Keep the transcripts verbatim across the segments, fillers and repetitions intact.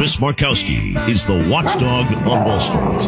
Chris Markowski is the watchdog on Wall Street.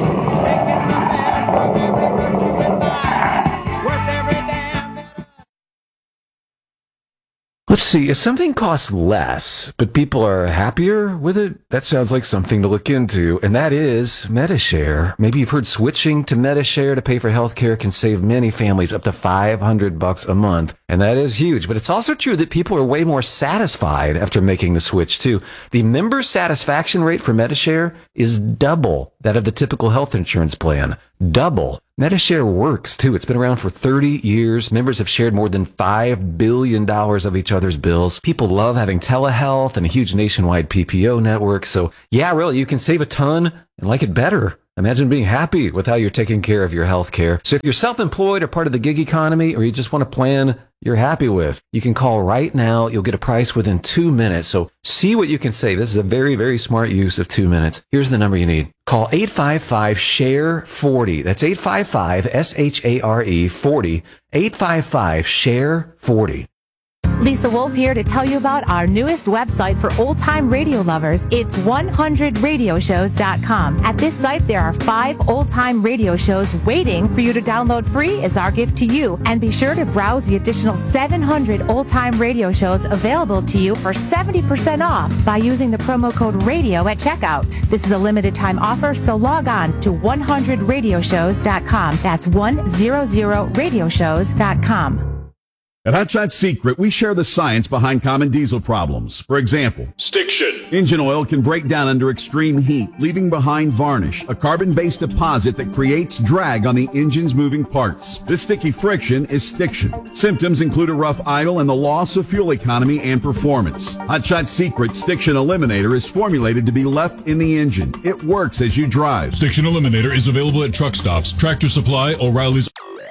Let's see, if something costs less, but people are happier with it, that sounds like something to look into, and that is Medi-Share. Maybe you've heard switching to Medi-Share to pay for healthcare can save many families up to five hundred bucks a month, and that is huge. But it's also true that people are way more satisfied after making the switch, too. The member satisfaction rate for Medi-Share is double that of the typical health insurance plan. Double. Medi-Share works, too. It's been around for thirty years. Members have shared more than five billion dollars of each other's bills. People love having telehealth and a huge nationwide P P O network. So, yeah, really, you can save a ton and like it better. Imagine being happy with how you're taking care of your health care. So if you're self-employed or part of the gig economy, or you just want a plan you're happy with, you can call right now. You'll get a price within two minutes. So see what you can save. This is a very, very smart use of two minutes. Here's the number you need. Call eight five five, S H A R E, forty. That's eight five five, S H A R E, forty. eight five five, S H A R E, forty. Lisa Wolf here to tell you about our newest website for old-time radio lovers. It's one hundred radio shows dot com. At this site, there are five old-time radio shows waiting for you to download free as our gift to you. And be sure to browse the additional seven hundred old-time radio shows available to you for seventy percent off by using the promo code RADIO at checkout. This is a limited-time offer, so log on to one hundred radio shows dot com. That's one hundred radio shows dot com. At Hot Shot Secret, we share the science behind common diesel problems. For example, Stiction. Engine oil can break down under extreme heat, leaving behind varnish, a carbon-based deposit that creates drag on the engine's moving parts. This sticky friction is stiction. Symptoms include a rough idle and the loss of fuel economy and performance. Hot Shot Secret Stiction Eliminator is formulated to be left in the engine. It works as you drive. Stiction Eliminator is available at truck stops, Tractor Supply, O'Reilly's.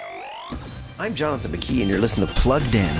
I'm Jonathan McKee, and you're listening to Plugged In.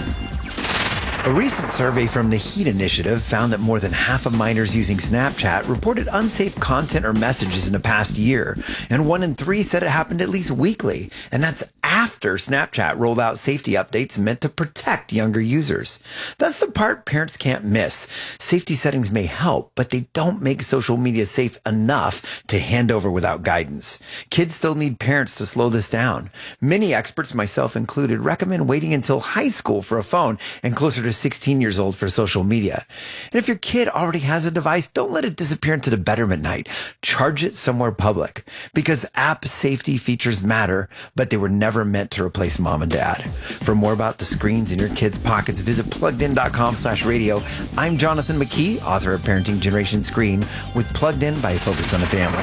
A recent survey from the HEAT Initiative found that more than half of minors using Snapchat reported unsafe content or messages in the past year, and one in three said it happened at least weekly, and that's after Snapchat rolled out safety updates meant to protect younger users. That's the part parents can't miss. Safety settings may help, but they don't make social media safe enough to hand over without guidance. Kids still need parents to slow this down. Many experts, myself included, recommend waiting until high school for a phone and closer to sixteen years old for social media. And if your kid already has a device, don't let it disappear into the betterment night. Charge it somewhere public, because app safety features matter, but they were never meant to replace mom and dad. For more about the screens in your kids' pockets, visit pluggedin.com slash radio. I'm Jonathan McKee, author of Parenting Generation Screen, with Plugged In by Focus on the Family.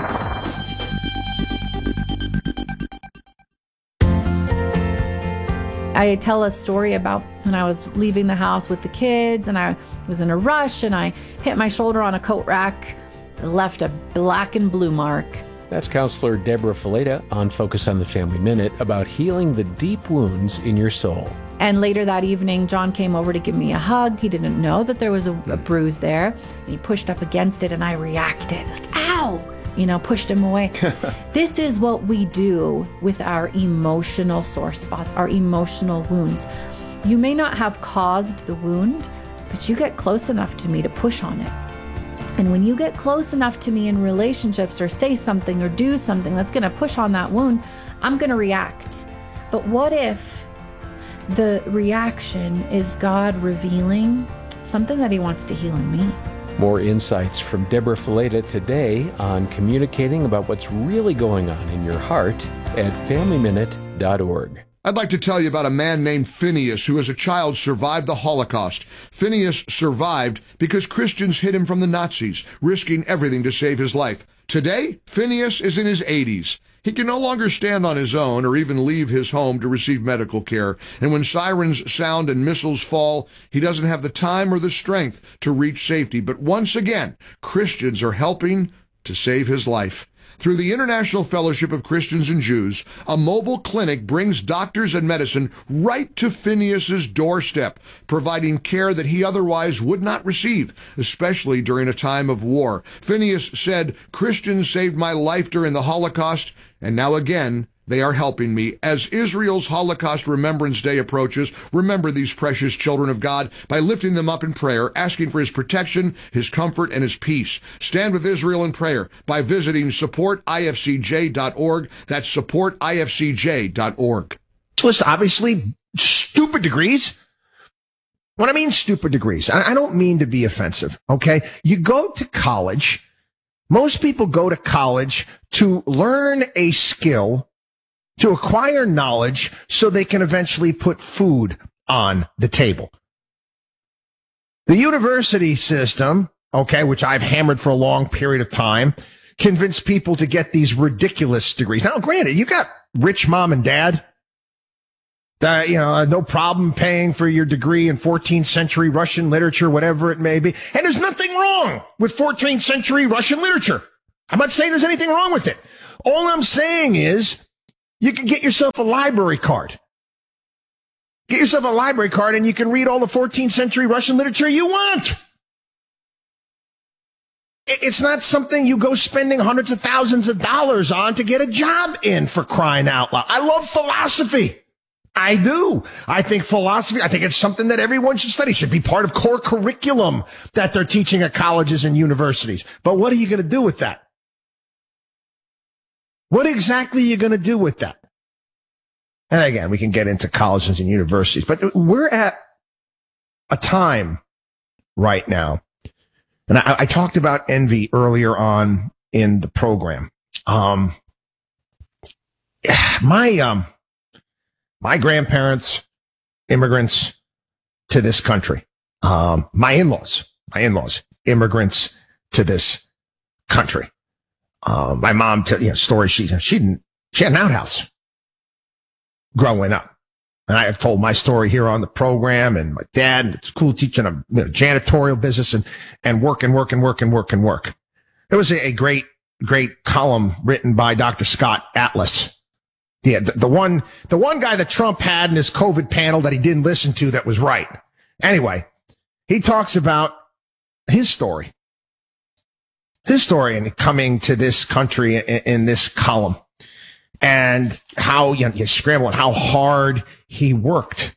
I tell a story about when I was leaving the house with the kids and I was in a rush and I hit my shoulder on a coat rack, left a black and blue mark. That's Counselor Deborah Fileta on Focus on the Family Minute about healing the deep wounds in your soul. And later that evening, John came over to give me a hug. He didn't know that there was a, a bruise there. And he pushed up against it and I reacted like, ow! You know, pushed him away. This is what we do with our emotional sore spots, our emotional wounds. You may not have caused the wound, but you get close enough to me to push on it. And when you get close enough to me in relationships or say something or do something that's going to push on that wound, I'm going to react. But what if the reaction is God revealing something that he wants to heal in me? More insights from Deborah Fileta today on communicating about what's really going on in your heart at family minute dot org. I'd like to tell you about a man named Phineas who as a child survived the Holocaust. Phineas survived because Christians hid him from the Nazis, risking everything to save his life. Today, Phineas is in his eighties. He can no longer stand on his own or even leave his home to receive medical care. And when sirens sound and missiles fall, he doesn't have the time or the strength to reach safety. But once again, Christians are helping to save his life. Through the International Fellowship of Christians and Jews, a mobile clinic brings doctors and medicine right to Phineas's doorstep, providing care that he otherwise would not receive, especially during a time of war. Phineas said, "Christians saved my life during the Holocaust, and now again, They are helping me. As Israel's Holocaust Remembrance Day approaches, remember these precious children of God by lifting them up in prayer, asking for his protection, his comfort, and his peace. Stand with Israel in prayer by visiting support I F C J dot org. That's support I F C J dot org. Listen, obviously, stupid degrees. When I mean stupid degrees, I don't mean to be offensive, okay? You go to college. Most people go to college to learn a skill, to acquire knowledge so they can eventually put food on the table. The university system, okay, which I've hammered for a long period of time, convinced people to get these ridiculous degrees. Now, granted, you got rich mom and dad that, you know, no problem paying for your degree in fourteenth century Russian literature, whatever it may be. And there's nothing wrong with fourteenth century Russian literature. I'm not saying there's anything wrong with it. All I'm saying is, you can get yourself a library card. Get yourself a library card and you can read all the fourteenth century Russian literature you want. It's not something you go spending hundreds of thousands of dollars on to get a job in, for crying out loud. I love philosophy. I do. I think philosophy, I think it's something that everyone should study. It should be part of core curriculum that they're teaching at colleges and universities. But what are you going to do with that? What exactly are you going to do with that? And again, we can get into colleges and universities, but we're at a time right now. And I, I talked about envy earlier on in the program. Um, my, um, my grandparents, immigrants to this country. Um, my in-laws, my in-laws, immigrants to this country. Um, my mom, t- you know, stories, she, she didn't, she had an outhouse growing up. And I have told my story here on the program, and my dad, it's cool teaching a you know, janitorial business and, and work and work and work and work and work. There was a, a great, great column written by Doctor Scott Atlas. Yeah, the, the one, the one guy that Trump had in his COVID panel that he didn't listen to that was right. Anyway, he talks about his story, his story and coming to this country in, in this column, and how you know, you scramble and how hard he worked.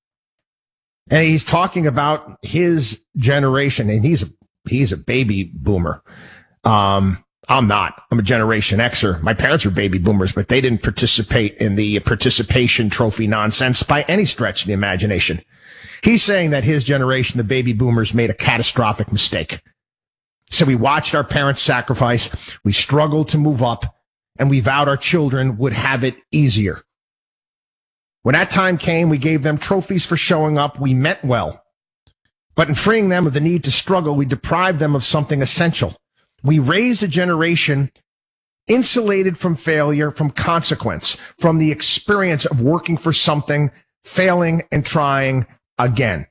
And he's talking about his generation, and he's a, he's a baby boomer. Um, I'm not. I'm a Generation Xer. My parents were baby boomers, but they didn't participate in the participation trophy nonsense by any stretch of the imagination. He's saying that his generation, the baby boomers, made a catastrophic mistake. So we watched our parents sacrifice. We struggled to move up, and we vowed our children would have it easier. When that time came, we gave them trophies for showing up. We meant well. But in freeing them of the need to struggle, we deprived them of something essential. We raised a generation insulated from failure, from consequence, from the experience of working for something, failing, and trying again.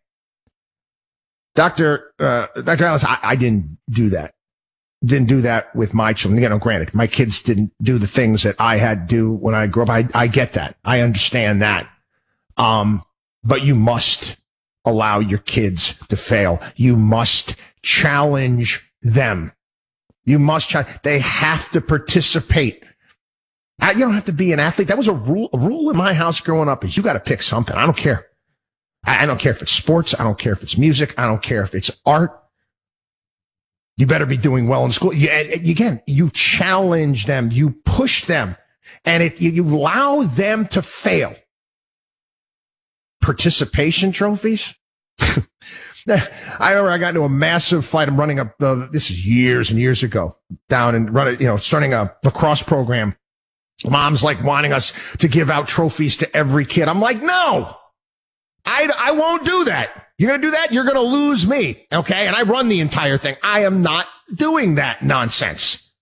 Doctor Uh, Doctor Alice, I, I didn't do that. Didn't do that with my children. You know, granted, my kids didn't do the things that I had to do when I grew up. I, I get that. I understand that. Um, but you must allow your kids to fail. You must challenge them. You must try. They have to participate. You don't have to be an athlete. That was a rule. A rule in my house growing up is you got to pick something. I don't care. I don't care if it's sports. I don't care if it's music. I don't care if it's art. You better be doing well in school. You, again, you challenge them. You push them. And it, you allow them to fail. Participation trophies? I remember I got into a massive fight. I'm running up, uh, this is years and years ago, down and running, you know, starting a lacrosse program. Mom's like wanting us to give out trophies to every kid. I'm like, no, I, I won't do that. You're going to do that? You're going to lose me. Okay. And I run the entire thing. I am not doing that nonsense.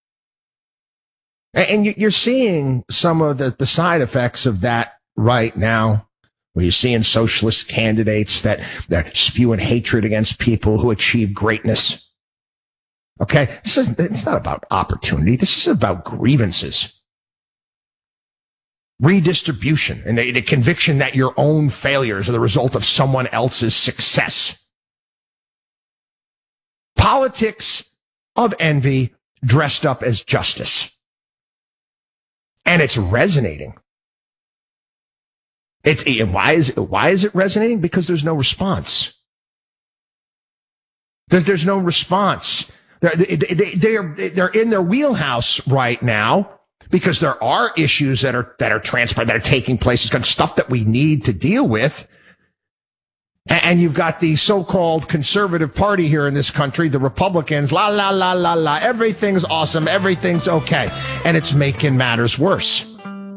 And you're seeing some of the, the side effects of that right now, where you're seeing socialist candidates that, that spewing hatred against people who achieve greatness. Okay. This is, it's not about opportunity. This is about grievances. Redistribution and the, the conviction that your own failures are the result of someone else's success. Politics of envy dressed up as justice. And it's resonating. It's why is why is it resonating? Because there's no response. There, there's no response. They're, they, they, they're they're in their wheelhouse right now because there are issues that are that are transpiring, that are taking place. It's got stuff that we need to deal with. And you've got the so-called conservative party here in this country, the Republicans, la, la, la, la, la, everything's awesome, everything's okay. And it's making matters worse.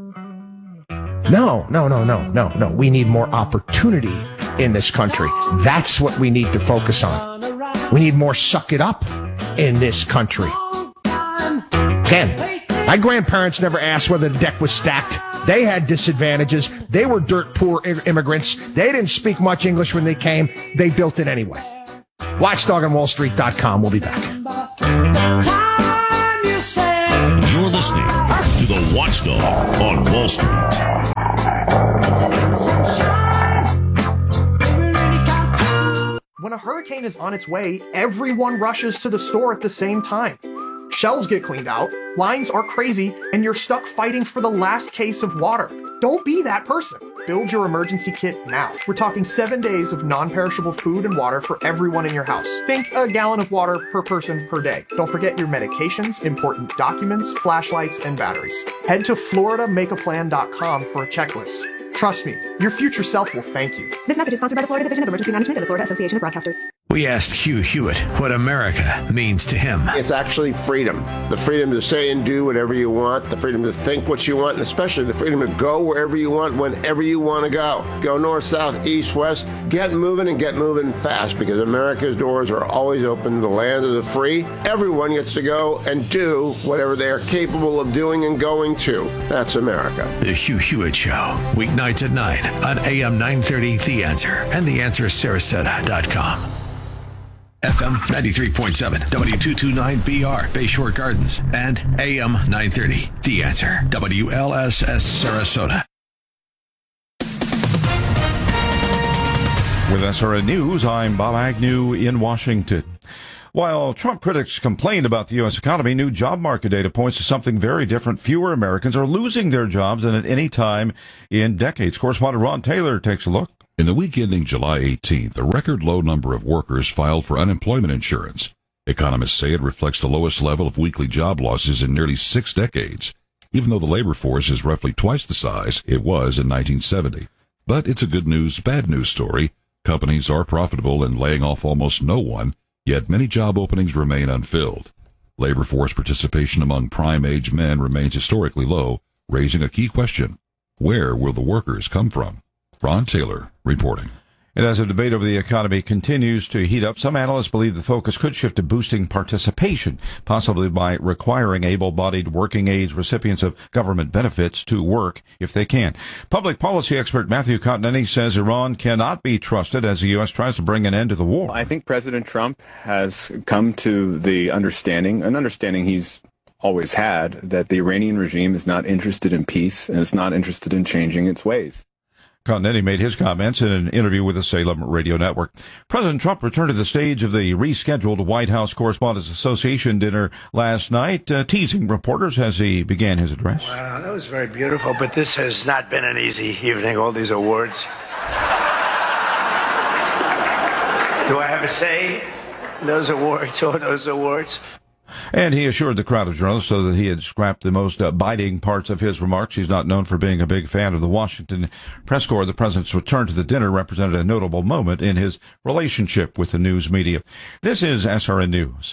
No, no, no, no, no, no. We need more opportunity in this country. That's what we need to focus on. We need more suck it up in this country. Again, my grandparents never asked whether the deck was stacked. They had disadvantages. They were dirt poor immigrants. They didn't speak much English when they came. They built it anyway. watchdog on wall street dot com. We'll be back. You're listening to the Watchdog on Wall Street. When a hurricane is on its way, everyone rushes to the store at the same time. Shelves get cleaned out, lines are crazy, and you're stuck fighting for the last case of water. Don't be that person. Build your emergency kit now. We're talking seven days of non-perishable food and water for everyone in your house. Think a gallon of water per person per day. Don't forget your medications, important documents, flashlights, and batteries. Head to florida make a plan dot com for a checklist. Trust me, your future self will thank you. This message is sponsored by the Florida Division of Emergency Management and the Florida Association of Broadcasters. We asked Hugh Hewitt what America means to him. It's actually freedom. The freedom to say and do whatever you want, the freedom to think what you want, and especially the freedom to go wherever you want, whenever you want to go. Go north, south, east, west. Get moving and get moving fast because America's doors are always open to the land of the free. Everyone gets to go and do whatever they are capable of doing and going to. That's America. The Hugh Hewitt Show, weeknights at nine on A M nine thirty The Answer and the answer sarasota dot com. F M ninety-three point seven, W two twenty-nine B R, Bayshore Gardens, and A M nine thirty, The Answer, W L S S Sarasota. With S R N News, I'm Bob Agnew in Washington. While Trump critics complained about the U S economy, new job market data points to something very different. Fewer Americans are losing their jobs than at any time in decades. Correspondent Ron Taylor takes a look. In the week ending July eighteenth, a record low number of workers filed for unemployment insurance. Economists say it reflects the lowest level of weekly job losses in nearly six decades, even though the labor force is roughly twice the size it was in nineteen seventy. But it's a good news, bad news story. Companies are profitable and laying off almost no one, yet many job openings remain unfilled. Labor force participation among prime-age men remains historically low, raising a key question. Where will the workers come from? Ron Taylor reporting. And as the debate over the economy continues to heat up, some analysts believe the focus could shift to boosting participation, possibly by requiring able-bodied working age recipients of government benefits to work if they can. Public policy expert Matthew Continetti says Iran cannot be trusted as the U S tries to bring an end to the war. I think President Trump has come to the understanding, an understanding he's always had, that the Iranian regime is not interested in peace and is not interested in changing its ways. Continetti made his comments in an interview with the Salem Radio Network. President Trump returned to the stage of the rescheduled White House Correspondents Association dinner last night, uh, teasing reporters as he began his address. Wow, that was very beautiful, but this has not been an easy evening, all these awards. Do I have a say in those awards, all those awards? And he assured the crowd of journalists so that he had scrapped the most uh, biting parts of his remarks. He's not known for being a big fan of the Washington press corps. The president's return to the dinner represented a notable moment in his relationship with the news media. This is S R N News.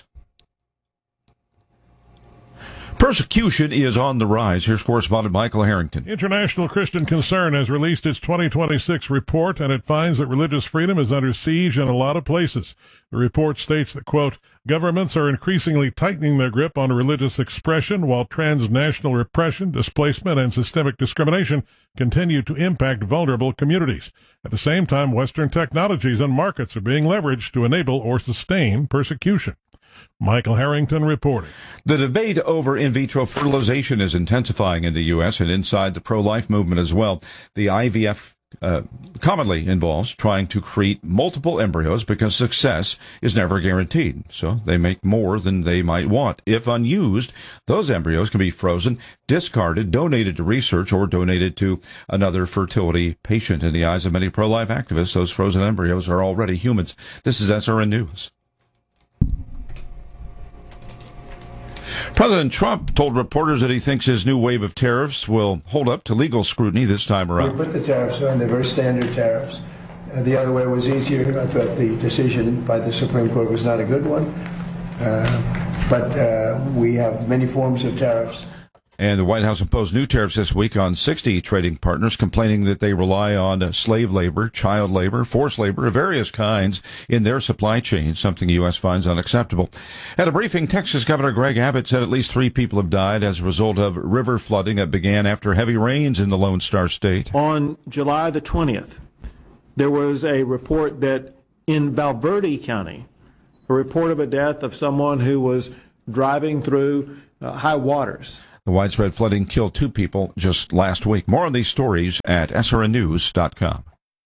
Persecution is on the rise. Here's correspondent Michael Harrington. International Christian Concern has released its twenty twenty-six report, and it finds that religious freedom is under siege in a lot of places. The report states that, quote, governments are increasingly tightening their grip on religious expression, while transnational repression, displacement, and systemic discrimination continue to impact vulnerable communities. At the same time, Western technologies and markets are being leveraged to enable or sustain persecution. Michael Harrington reporting. The debate over in vitro fertilization is intensifying in the U S and inside the pro-life movement as well. The I V F uh, commonly involves trying to create multiple embryos because success is never guaranteed. So they make more than they might want. If unused, those embryos can be frozen, discarded, donated to research, or donated to another fertility patient. In the eyes of many pro-life activists, those frozen embryos are already humans. This is S R N News. President Trump told reporters that he thinks his new wave of tariffs will hold up to legal scrutiny this time around. We put the tariffs on. They're very standard tariffs. Uh, the other way was easier. I thought the decision by the Supreme Court was not a good one. Uh, but uh, we have many forms of tariffs. And the White House imposed new tariffs this week on sixty trading partners, complaining that they rely on slave labor, child labor, forced labor of various kinds in their supply chain, something the U S finds unacceptable. At a briefing, Texas Governor Greg Abbott said at least three people have died as a result of river flooding that began after heavy rains in the Lone Star State. On July the twentieth, there was a report that in Valverde County, a report of a death of someone who was driving through uh, high waters. The widespread flooding killed two people just last week. More on these stories at S R N news dot com.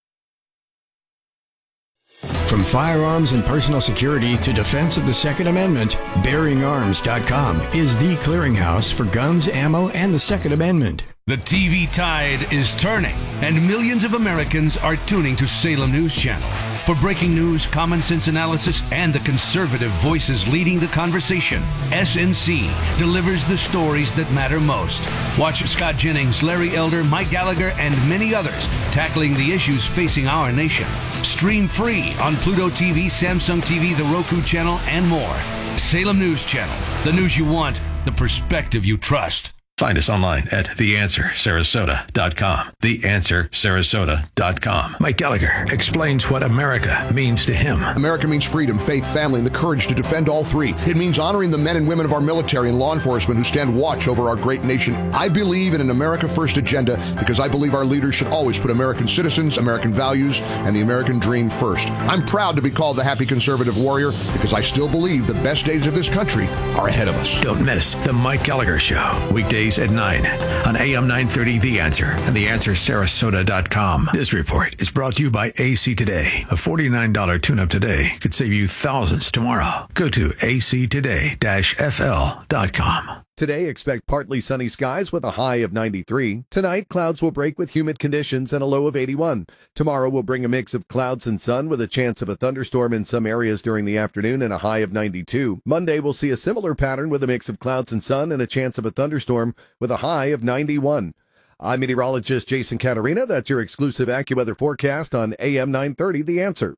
From firearms and personal security to defense of the Second Amendment, Bearing Arms dot com is the clearinghouse for guns, ammo, and the Second Amendment. The T V tide is turning, and millions of Americans are tuning to Salem News Channel. For breaking news, common sense analysis, and the conservative voices leading the conversation, S N C delivers the stories that matter most. Watch Scott Jennings, Larry Elder, Mike Gallagher, and many others tackling the issues facing our nation. Stream free on Pluto T V, Samsung T V, the Roku channel, and more. Salem News Channel. The news you want, the perspective you trust. Find us online at the answer sarasota dot com. the answer sarasota dot com. Mike Gallagher explains what America means to him. America means freedom, faith, family, and the courage to defend all three. It means honoring the men and women of our military and law enforcement who stand watch over our great nation. I believe in an America First agenda because I believe our leaders should always put American citizens, American values, and the American dream first. I'm proud to be called the happy conservative warrior because I still believe the best days of this country are ahead of us. Don't miss The Mike Gallagher Show. Weekdays at nine on A M nine thirty The Answer and the answer sarasota dot com. This report is brought to you by A C Today. A forty-nine dollars tune-up today could save you thousands tomorrow. Go to A C today dash F L dot com. Today, expect partly sunny skies with a high of ninety-three. Tonight, clouds will break with humid conditions and a low of eighty-one. Tomorrow will bring a mix of clouds and sun with a chance of a thunderstorm in some areas during the afternoon and a high of ninety-two. Monday will see a similar pattern with a mix of clouds and sun and a chance of a thunderstorm with a high of ninety-one. I'm meteorologist Jason Caterina. That's your exclusive AccuWeather forecast on A M nine thirty The Answer.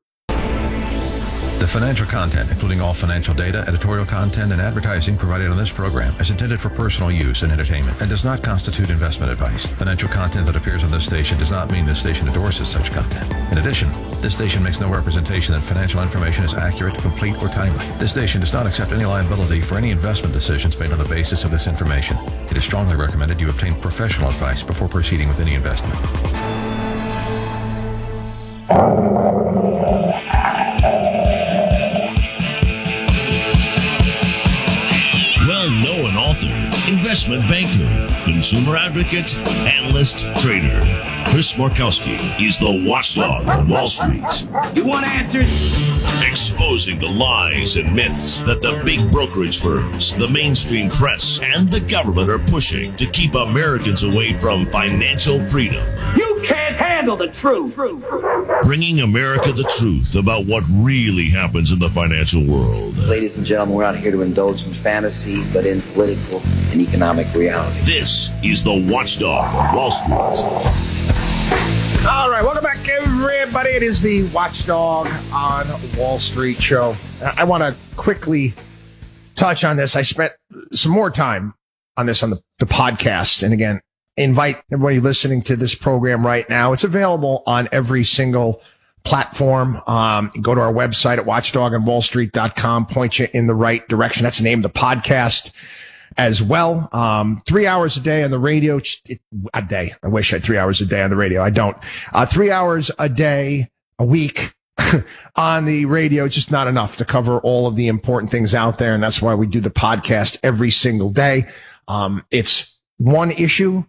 The financial content, including all financial data, editorial content, and advertising provided on this program is intended for personal use and entertainment and does not constitute investment advice. Financial content that appears on this station does not mean this station endorses such content. In addition, this station makes no representation that financial information is accurate, complete, or timely. This station does not accept any liability for any investment decisions made on the basis of this information. It is strongly recommended you obtain professional advice before proceeding with any investment. Well-known author, investment banker, consumer advocate, analyst, trader. Chris Markowski is the watchdog on Wall Street. You want answers? Exposing the lies and myths that the big brokerage firms, the mainstream press, and the government are pushing to keep Americans away from financial freedom. You can't handle the truth. Bringing America the truth about what really happens in the financial world. Ladies and gentlemen, we're not here to indulge in fantasy, but in political and economic reality. This is the Watchdog on Wall Street. All right, welcome back, everybody. It is the Watchdog on Wall Street show. I want to quickly touch on this. I spent some more time on this on the, the podcast. And again, invite everybody listening to this program right now. It's available on every single platform. Um, go to our website at watchdog on wall street dot com, point you in the right direction. That's the name of the podcast as well. Um, three hours a day on the radio, a day. I wish I had three hours a day on the radio. I don't. Uh, three hours a day, a week on the radio, just not enough to cover all of the important things out there. And that's why we do the podcast every single day. Um, it's one issue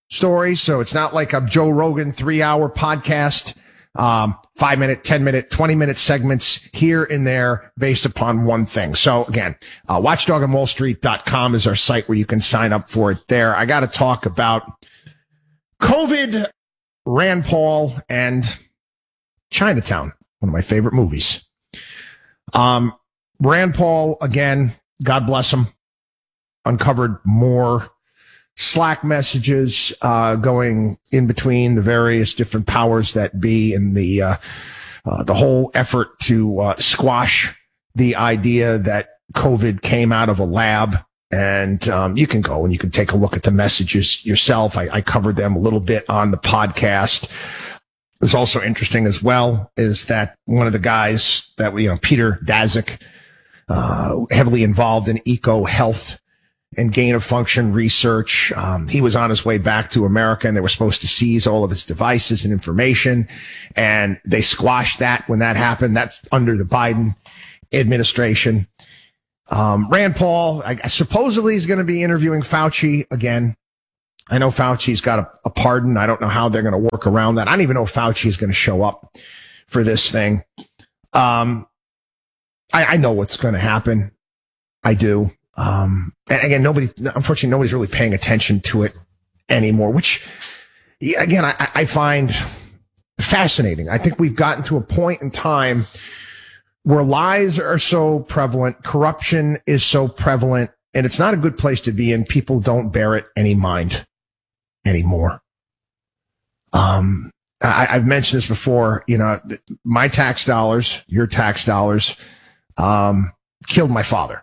stories. So it's not like a Joe Rogan three-hour podcast. Um, five minute, ten minute, twenty minute segments here and there based upon one thing. So again, uh, watchdog on wall street dot com is our site where you can sign up for it there. I got to talk about COVID, Rand Paul, and Chinatown, one of my favorite movies. Um, Rand Paul, again, God bless him, uncovered more Slack messages uh, going in between the various different powers that be in the uh, uh, the whole effort to uh, squash the idea that COVID came out of a lab. And um, you can go and you can take a look at the messages yourself. I, I covered them a little bit on the podcast. It was also interesting as well is that one of the guys that, you know, Peter Daszak, uh, heavily involved in eco health and gain of function research. Um, he was on his way back to America and they were supposed to seize all of his devices and information. And they squashed that when that happened. That's under the Biden administration. Um, Rand Paul, I, supposedly is going to be interviewing Fauci again. I know Fauci's got a, a pardon. I don't know how they're going to work around that. I don't even know if Fauci is going to show up for this thing. Um, I, I know what's going to happen. I do. Um, and again, nobody, unfortunately, nobody's really paying attention to it anymore, which yeah, again, I, I find fascinating. I think we've gotten to a point in time where lies are so prevalent, corruption is so prevalent, and it's not a good place to be in. People don't bear it any mind anymore. Um, I, I've mentioned this before, you know, my tax dollars, your tax dollars, um, killed my father.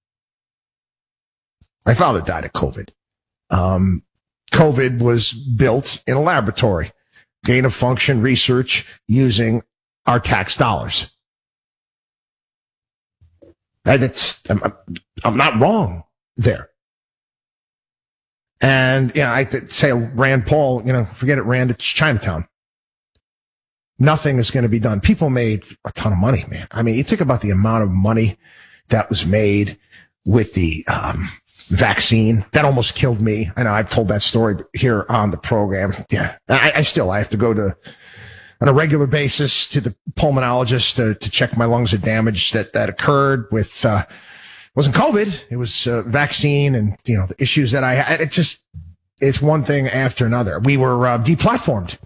My father died of COVID. Um, COVID was built in a laboratory, gain of function research using our tax dollars. That's, I'm, I'm not wrong there. And, you know, I th- say Rand Paul, you know, forget it, Rand, it's Chinatown. Nothing is going to be done. People made a ton of money, man. I mean, you think about the amount of money that was made with the, um, vaccine that almost killed me. I know I've told that story here on the program. Yeah. I, I still, I have to go to on a regular basis to the pulmonologist to, to check my lungs of damage that, that occurred with, uh, it wasn't COVID. It was uh, vaccine and, you know, the issues that I had. It's just, it's one thing after another. We were uh, deplatformed.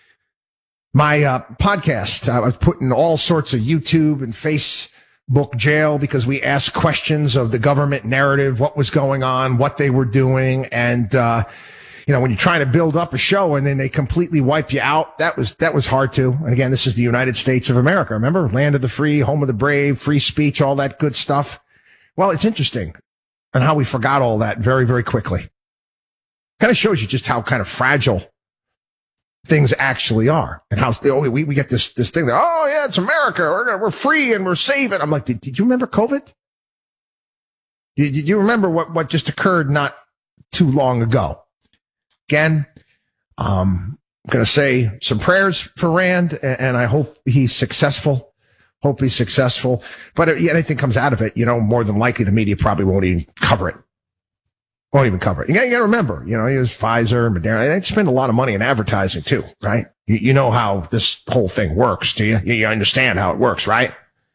My uh, podcast, I was put in all sorts of YouTube and Facebook book jail because we asked questions of the government narrative, what was going on, what they were doing. And, uh, you know, when you're trying to build up a show and then they completely wipe you out, that was, that was hard to. And again, this is the United States of America. Remember, land of the free, home of the brave, free speech, all that good stuff. Well, it's interesting and how we forgot all that very, very quickly. Kind of shows you just how kind of fragile things actually are and how oh, we, we get this, this thing that, oh yeah, it's America. We're, we're free and we're saving. I'm like, did, did you remember COVID? Did, did you remember what, what just occurred not too long ago? Again, um, I'm going to say some prayers for Rand and, and I hope he's successful. Hope he's successful. But if anything comes out of it, you know, more than likely the media probably won't even cover it. Won't even cover it. You got to remember, you know, there's Pfizer, Moderna. They spend a lot of money in advertising too, right? You, you know how this whole thing works, do you? You understand how it works, right?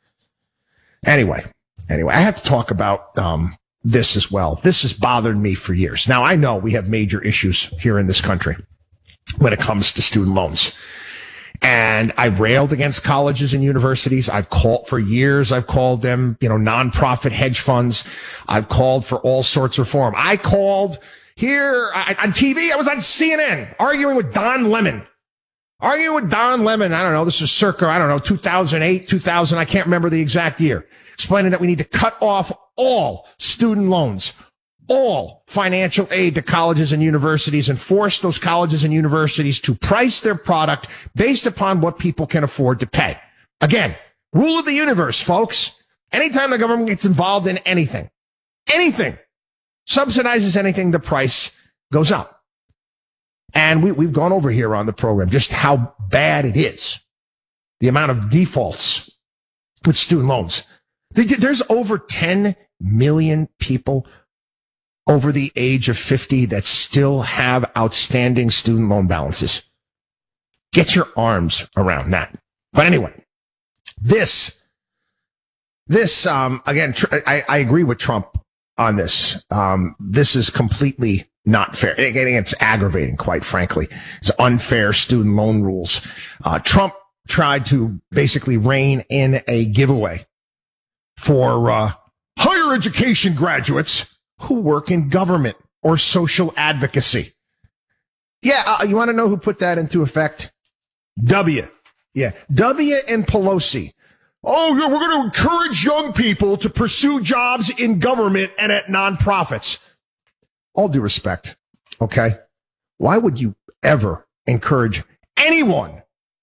Anyway, anyway, I have to talk about um, this as well. This has bothered me for years. Now, I know we have major issues here in this country when it comes to student loans. And I've railed against colleges and universities. I've called for years. I've called them, you know, nonprofit hedge funds. I've called for all sorts of reform. I called here I, on T V. I was on C N N arguing with Don Lemon, arguing with Don Lemon. I don't know. This is circa, I don't know, two thousand eight, two thousand. I can't remember the exact year, explaining that we need to cut off all student loans, all financial aid to colleges and universities, and force those colleges and universities to price their product based upon what people can afford to pay. Again, rule of the universe, folks. Anytime the government gets involved in anything, anything, subsidizes anything, the price goes up. And we, we've gone over here on the program just how bad it is. The amount of defaults with student loans. There's over ten million people over the age of fifty that still have outstanding student loan balances. Get your arms around that. But anyway, this, this, um, again, tr- I, I agree with Trump on this. Um, this is completely not fair. Again, it's aggravating, quite frankly. It's unfair student loan rules. Uh, Trump tried to basically rein in a giveaway for, uh, higher education graduates who work in government or social advocacy. Yeah, uh, you want to know who put that into effect? W. Yeah, W and Pelosi. Oh, yeah, we're going to encourage young people to pursue jobs in government and at nonprofits. All due respect, okay? Why would you ever encourage anyone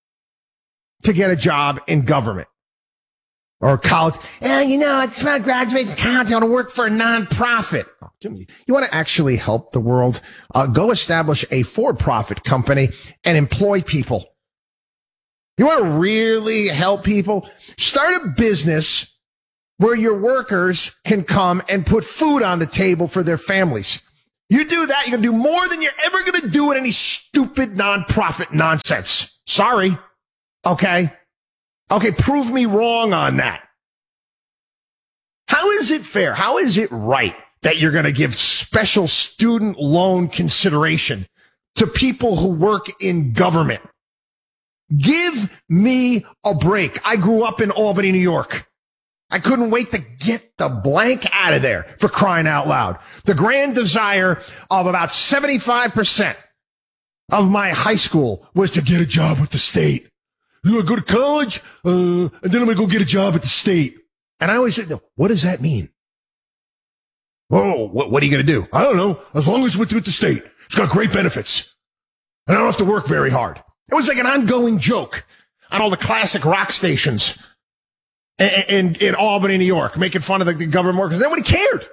to get a job in government or college? Eh, you know, it's not graduating from college. I want to work for a nonprofit. Oh, Jimmy, you want to actually help the world? Uh, go establish a for-profit company and employ people. You want to really help people? Start a business where your workers can come and put food on the table for their families. You do that, you're going to do more than you're ever going to do in any stupid nonprofit nonsense. Sorry. Okay. Okay, prove me wrong on that. How is it fair? How is it right that you're going to give special student loan consideration to people who work in government? Give me a break. I grew up in Albany, New York. I couldn't wait to get the blank out of there, for crying out loud. The grand desire of about seventy-five percent of my high school was to get a job with the state. You want to go to college? Uh, and then I'm going to go get a job at the state. And I always said, what does that mean? Oh, what, what are you going to do? I don't know. As long as it's with the state. It's got great benefits. And I don't have to work very hard. It was like an ongoing joke on all the classic rock stations in, in, in Albany, New York, making fun of the, the government workers. Nobody cared.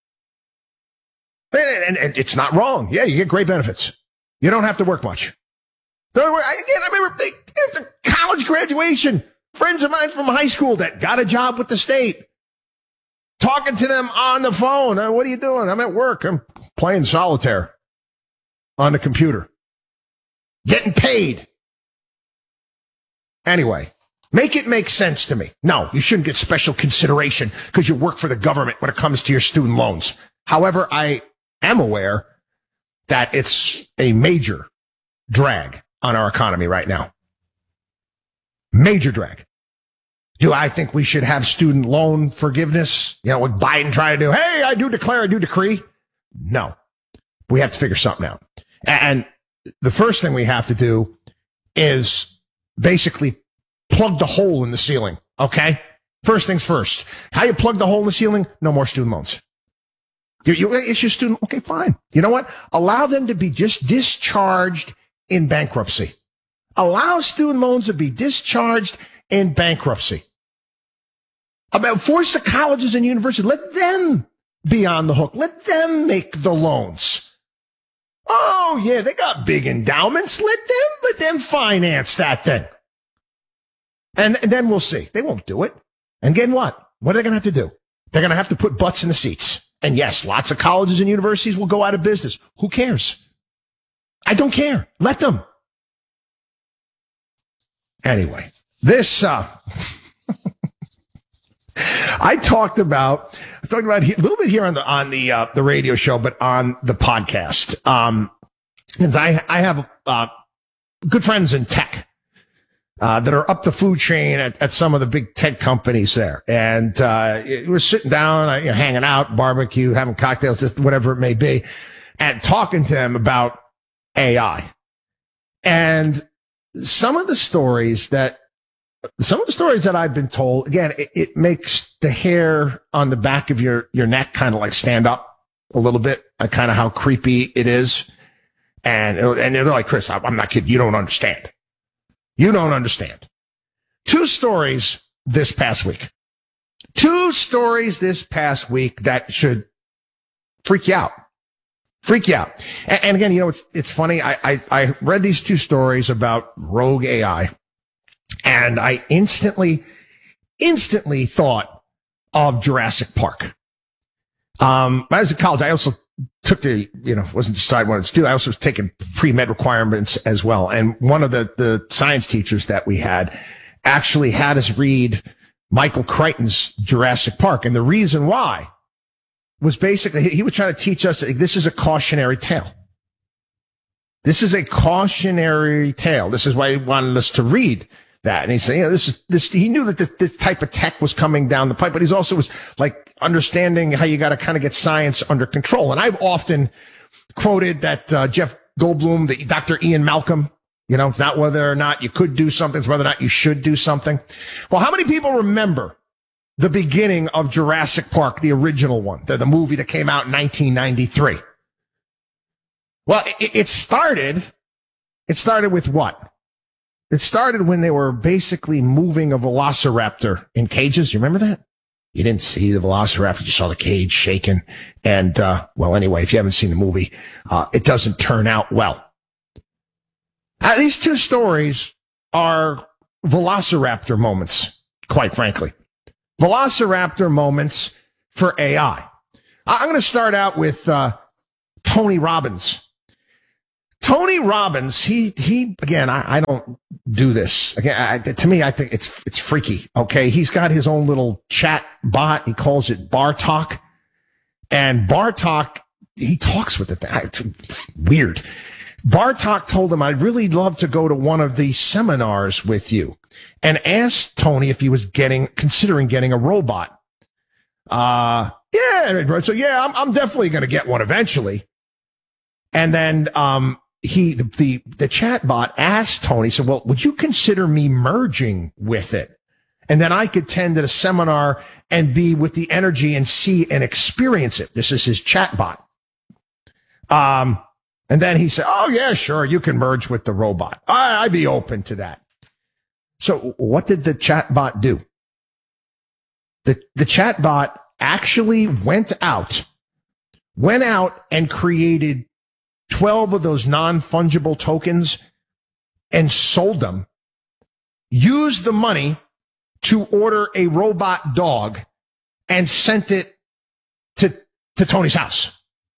And, and, and it's not wrong. Yeah, you get great benefits. You don't have to work much. Again, I remember they, after college graduation, friends of mine from high school that got a job with the state, talking to them on the phone. Uh, what are you doing? I'm at work. I'm playing solitaire on the computer. Getting paid. Anyway, make it make sense to me. No, you shouldn't get special consideration because you work for the government when it comes to your student loans. However, I am aware that it's a major drag on our economy right now. Major drag. Do I think we should have student loan forgiveness? You know, what Biden tried to do? Hey, I do declare, I do decree. No. We have to figure something out. And the first thing we have to do is basically plug the hole in the ceiling, okay? First things first. How you plug the hole in the ceiling? No more student loans. You, you issue student, okay, fine. You know what? Allow them to be just discharged in bankruptcy. Allow student loans to be discharged in bankruptcy. About force the colleges and universities. Let them be on the hook. Let them make the loans. Oh, yeah, they got big endowments. Let them, let them finance that thing. And, and then we'll see. They won't do it. And again, what? What are they going to have to do? They're going to have to put butts in the seats. And yes, lots of colleges and universities will go out of business. Who cares? I don't care. Let them. Anyway, this, uh, I talked about, I talked about a little bit here on the, on the, uh, the radio show, but on the podcast. Um, and I, I have, uh, good friends in tech, uh, that are up the food chain at, at some of the big tech companies there. And, uh, we're sitting down, uh, you know, hanging out, barbecue, having cocktails, just whatever it may be, and talking to them about A I. And some of the stories that, some of the stories that I've been told, again, it, it makes the hair on the back of your, your neck kind of like stand up a little bit, uh, kind of how creepy it is. And, and they're like, Chris, I'm not kidding. You don't understand. You don't understand. Two stories this past week. Two stories this past week that should freak you out. Freak you out. And, and again, you know, it's, it's funny. I, I, I read these two stories about rogue A I, and I instantly, instantly thought of Jurassic Park. Um, when I was in college, I also took the, you know, wasn't decided what to do. I also was taking pre-med requirements as well. And one of the, the science teachers that we had actually had us read Michael Crichton's Jurassic Park. And the reason why was basically, he was trying to teach us that this is a cautionary tale. This is a cautionary tale. This is why he wanted us to read that. And he said, you know, this is this, he knew that this, this type of tech was coming down the pipe, but he's also was like understanding how you got to kind of get science under control. And I've often quoted that, uh, Jeff Goldblum, the Doctor Ian Malcolm, you know, it's not whether or not you could do something, it's whether or not you should do something. Well, how many people remember the beginning of Jurassic Park, the original one, the, the movie that came out in nineteen ninety-three? Well, it, it started, it started with what? It started when they were basically moving a velociraptor in cages. You remember that? You didn't see the velociraptor. You saw the cage shaking. And, uh, well, anyway, if you haven't seen the movie, uh, it doesn't turn out well. Uh, these two stories are velociraptor moments, quite frankly. Velociraptor moments for A I. I'm going to start out with, uh, Tony Robbins. Tony Robbins, he, he, again, I, I don't do this. Again, I, to me, I think it's, it's freaky. Okay. He's got his own little chat bot. He calls it Bar Talk. And Bar Talk, he talks with it. It's weird. Bar Talk told him, I'd really love to go to one of these seminars with you, and asked Tony if he was getting, considering getting a robot. Uh, yeah. So yeah, I'm, I'm definitely going to get one eventually. And then, um, he, the, the, the chat bot asked Tony, said, well, would you consider me merging with it? And then I could attend at a seminar and be with the energy and see and experience it. This is his chat bot. Um, and then he said, oh yeah, sure. You can merge with the robot. I, I'd be open to that. So what did the chat bot do? The, the chat bot actually went out, went out and created twelve of those non-fungible tokens and sold them, used the money to order a robot dog and sent it to, to Tony's house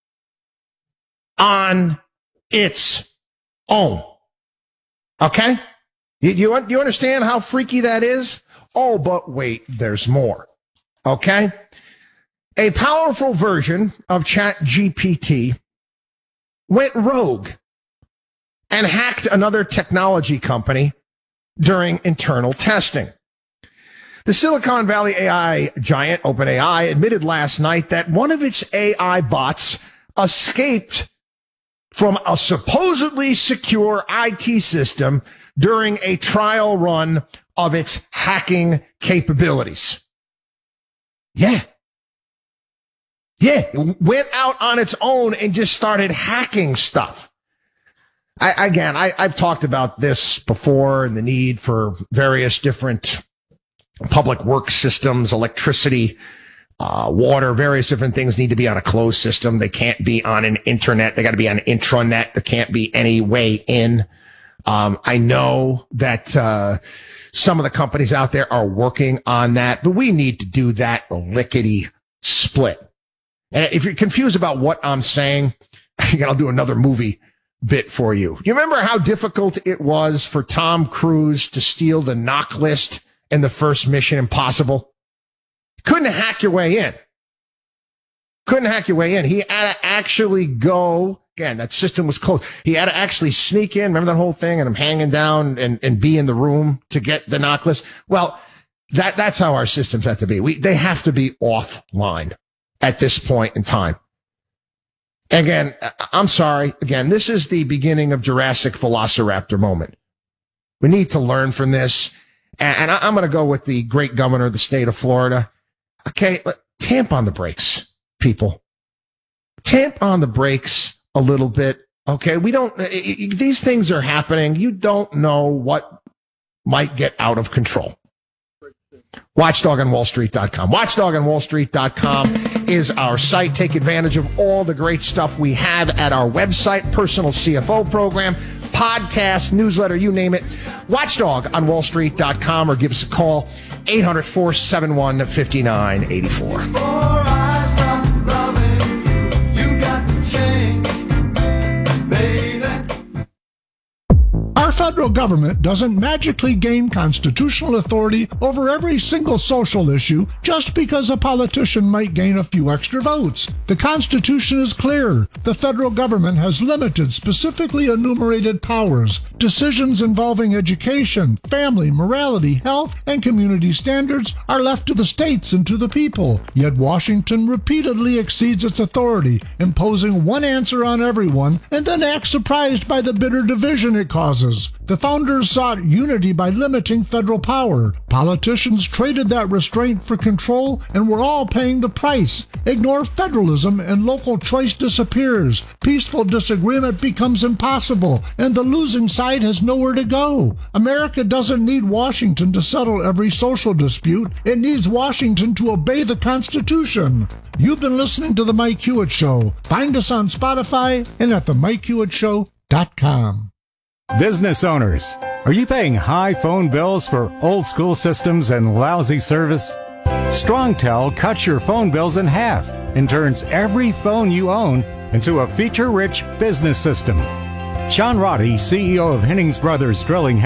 on its own. Okay? You, you, you understand how freaky that is? Oh, but wait, there's more. Okay? A powerful version of ChatGPT went rogue and hacked another technology company during internal testing. The Silicon Valley A I giant OpenAI admitted last night that one of its A I bots escaped from a supposedly secure I T system during a trial run of its hacking capabilities. Yeah. Yeah, it went out on its own and just started hacking stuff. I, again, I, I've talked about this before and the need for various different public work systems, electricity, uh, water, various different things need to be on a closed system. They can't be on an internet. They got to be on an intranet. There can't be any way in. Um, I know that, uh, some of the companies out there are working on that, but we need to do that lickety split. And if you're confused about what I'm saying, I'll do another movie bit for you. You remember how difficult it was for Tom Cruise to steal the knock list in the first Mission Impossible? Couldn't hack your way in. Couldn't hack your way in. He had to actually go, again, that system was closed. He had to actually sneak in. Remember that whole thing? And I'm hanging down and, and be in the room to get the knock list. Well, that, that's how our systems have to be. We, they have to be offline at this point in time. Again, I'm sorry. Again, this is the beginning of Jurassic Velociraptor moment. We need to learn from this. And I'm going to go with the great governor of the state of Florida. Okay, tamp on the brakes, people. Tamp on the brakes a little bit. Okay, we don't, these things are happening. You don't know what might get out of control. watchdog on wall street dot com. watchdog on wall street dot com is our site. Take advantage of all the great stuff we have at our website, personal C F O program, podcast, newsletter, you name it. watchdog on wall street dot com or give us a call, eight hundred, four seven one, five nine eight four. federal government doesn't magically gain constitutional authority over every single social issue just because a politician might gain a few extra votes. The Constitution is clear. The federal government has limited, specifically enumerated powers. Decisions involving education, family, morality, health, and community standards are left to the states and to the people. Yet Washington repeatedly exceeds its authority, imposing one answer on everyone, and then acts surprised by the bitter division it causes. The founders sought unity by limiting federal power. Politicians traded that restraint for control, and we're all paying the price. Ignore federalism and local choice disappears. Peaceful disagreement becomes impossible, and the losing side has nowhere to go. America doesn't need Washington to settle every social dispute. It needs Washington to obey the Constitution. You've been listening to The Mike Hewitt Show. Find us on Spotify and at the mike hewitt show dot com. Business owners, are you paying high phone bills for old school systems and lousy service? StrongTel cuts your phone bills in half and turns every phone you own into a feature-rich business system. Sean Roddy, C E O of Hennings Brothers Drilling,